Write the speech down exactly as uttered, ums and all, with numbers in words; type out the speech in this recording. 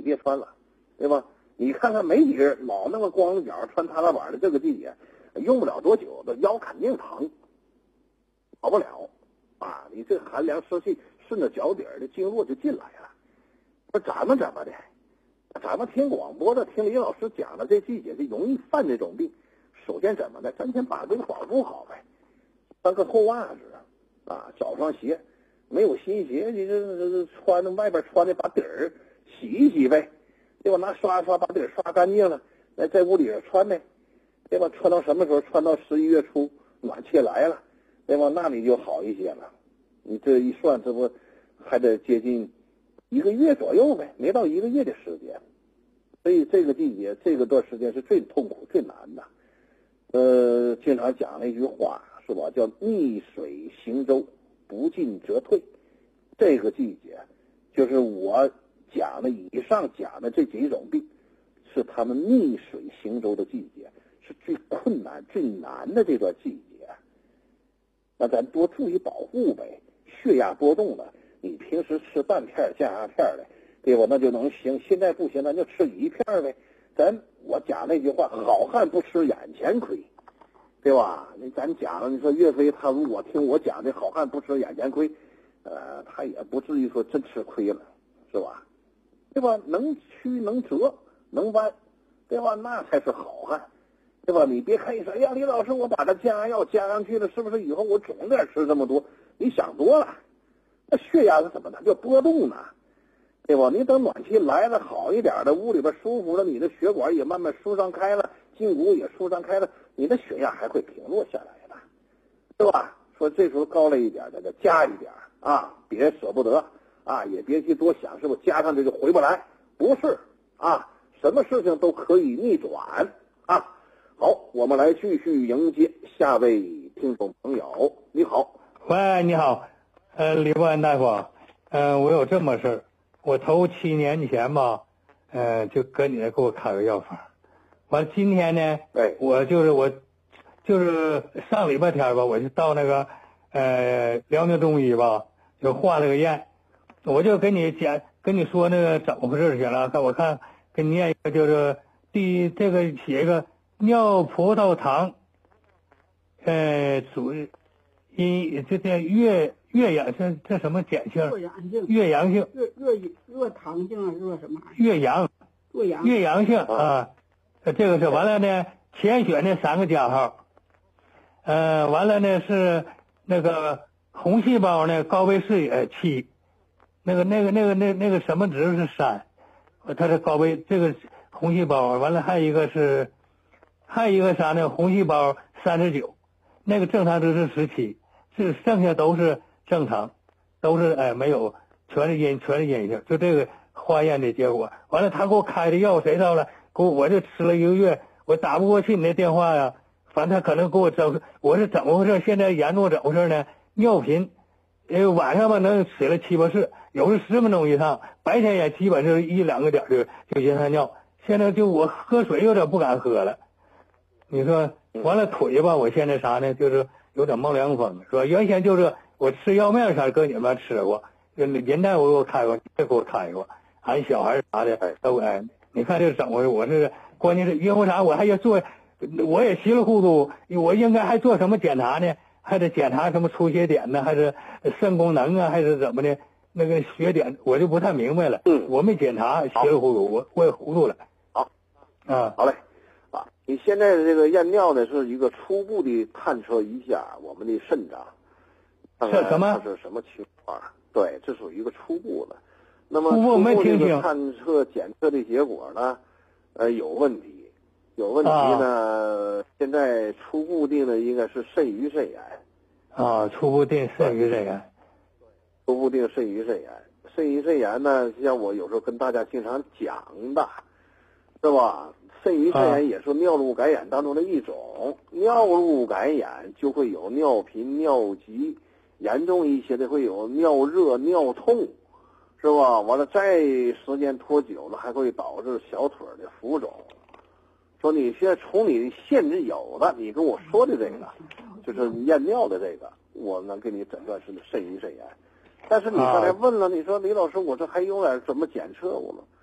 别穿了，对吧？你看看没几个人老那么光着脚穿踏拉板的，这个季节用不了多久，这腰肯定疼，好不了啊！你这寒凉湿气顺着脚底儿的经络就进来了。说咱们怎么的？咱们听广播的，听李老师讲的，这季节就容易犯这种病。首先怎么的？咱先把这个保护好呗，穿个厚袜子啊，找双鞋，没有新鞋，你这这穿的外边穿的把底儿洗一洗呗，对吧？拿刷刷把底儿刷干净了，在在屋里边穿呗，对吧？穿到什么时候？穿到十一月初，暖气来了，对吧？那你就好一些了。你这一算，这不还得接近一个月左右呗，没到一个月的时间。所以这个季节这个段时间是最痛苦最难的。呃，经常讲那句话是吧？叫逆水行舟，不进则退。这个季节就是我讲的以上讲的这几种病，是他们逆水行舟的季节，是最困难最难的这段季节。那咱多注意保护呗。血压波动了，你平时吃半片降压片的，对吧？那就能行。现在不行，咱就吃一片呗。咱我讲那句话，好汉不吃眼前亏，对吧？你咱讲了，你说岳飞他如果听我讲的好汉不吃眼前亏，呃，他也不至于说真吃亏了，是吧？对吧？能屈能折能弯，对吧？那才是好汉，对吧？你别看一说，哎呀，李老师，我把这降压药加上去了，是不是以后我总得吃这么多？你想多了，那血压是怎么的？叫波动呢？对吧？你等暖气来了好一点的，屋里边舒服了，你的血管也慢慢舒张开了，筋骨也舒张开了，你的血压还会平落下来的，对吧？说这时候高了一点的，就加一点啊，别舍不得啊，也别去多想，是不是加上这就回不来？不是啊，什么事情都可以逆转啊。好，我们来继续迎接下位听众朋友。你好， 喂，你好，呃，李万安大夫，呃，我有这么事儿。我头七年前吧，呃，就跟你那给我开个药方，完了今天呢， 对， 我就是我，就是上礼拜天吧，我就到那个呃辽宁中医吧，就化了个验，我就跟你讲，跟你说那个怎么回事去了，看我看给你念一个，就是第这个写一个尿葡萄糖，呃，主因这叫月月阳，这这什么碱性？ 弱阳性。 月阳性。 热热热糖性啊，热什么？ 月阳。 弱阳。 月阳性啊，这个是完了呢。填选那三个加号，呃，完了呢是那个红细胞呢高维视野七，那个那个那个那那个什么值是三，它的高维这个红细胞完了还有一个是，还有一个啥呢？红细胞三十九，那个正常值是十七，是剩下都是正常，都是哎没有，全是阴全是阴性，就这个化验的结果。完了他给我开的药谁知道了？给我我就吃了一个月。我打不过去你那电话呀，反正他可能给我整，我是怎么回事？现在严重怎么回事呢？尿频，呃，晚上吧能起了七八次，有时十分钟以上，白天也基本是一两个点就就阴汗尿。现在就我喝水有点不敢喝了，你说完了腿吧，我现在啥呢？就是有点冒凉风，是吧？原先就是我吃药面啥搁你们吃过，人带我给我开过，也给我开过，俺小孩啥的都哎，你看这怎么回事？我是。关键是因为啥？我还要做，我也稀里糊涂，我应该还做什么检查呢？还得检查什么出血点呢？还是肾功能啊？还是怎么的？那个血点我就不太明白了。 嗯， 我没检查，稀里糊涂，我我也糊涂了。 好， 啊， 好嘞，啊，你现在的这个验尿呢，是一个初步的探测一下我们的肾脏， 是什么？ 它是什么情况？对，这属于一个初步的。那么初步没听清。 探测检测的结果呢？呃，有问题，有问题呢。啊、现在初步定的应该是肾盂肾炎。 啊，初步定肾盂肾炎。 初步定肾盂肾炎，肾盂肾炎呢，像我有时候跟大家经常讲的，是吧？肾盂肾炎也是尿路感染当中的一种，啊、尿路感染就会有尿频、尿急，严重一些的会有尿热、尿痛。是吧？完了，再时间拖久了，还会导致小腿的浮肿。说你现在从你现有的，你跟我说的这个，就是验尿的这个，我能给你诊断是肾盂肾炎。但是你刚才问了，你说李老师，我这还有点怎么检测我了？